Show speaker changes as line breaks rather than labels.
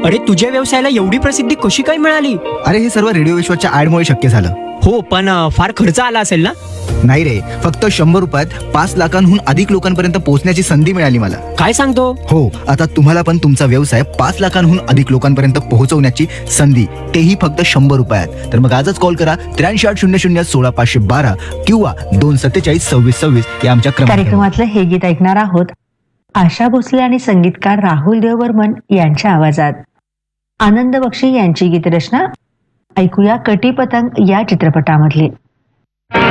अरे तुझ्या व्यवसायाला एवढी प्रसिद्धी कशी काय मिळाली?
अरे हे सर्व रेडिओ विश्वाच्या ऍडमुळे शक्य झालं.
हो पण फार खर्च आला असेल ना?
नाही रे, फक्त 100 रुपयात 5 लाखांहून अधिक लोकांपर्यंत पोहोचण्याची संधी मिळाली मला.
काय सांगतो?
हो, आता तुम्हाला पण तुमचा व्यवसाय 5 लाखांहून अधिक लोकांपर्यंत पोहोचवण्याची संधी, तेही फक्त 100 रुपयात. तर मग आजच कॉल करा 8380016512 किंवा 2472626 या आमच्या
कार्यक्रमातलं हे गीत ऐकणार आहोत आशा भोसले आणि संगीतकार राहुल देवबर्मन यांच्या आवाजात. आनंद बक्षी यांची गीतरचना ऐकूया कटी पतंग या चित्रपटामधली.